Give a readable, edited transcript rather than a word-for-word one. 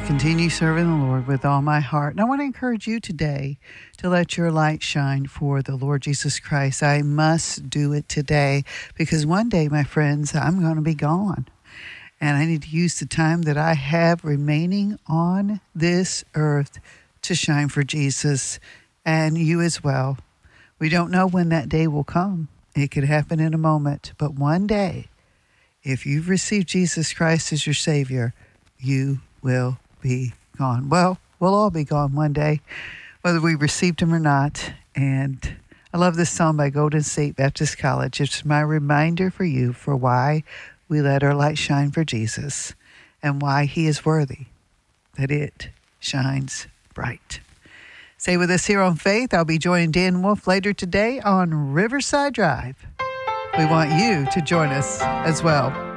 continue serving the Lord with all my heart. And I want to encourage you today to let your light shine for the Lord Jesus Christ. I must do it today because one day, my friends, I'm going to be gone. And I need to use the time that I have remaining on this earth to shine for Jesus and you as well. We don't know when that day will come. It could happen in a moment. But one day, if you've received Jesus Christ as your Savior, you will be gone. Well, we'll all be gone one day, whether we received him or not. And I love this song by Golden State Baptist College. It's my reminder for you for why we let our light shine for Jesus and why he is worthy that it shines bright. Stay with us here on Faith. I'll be joining Dan Wolf later today on Riverside Drive. We want you to join us as well.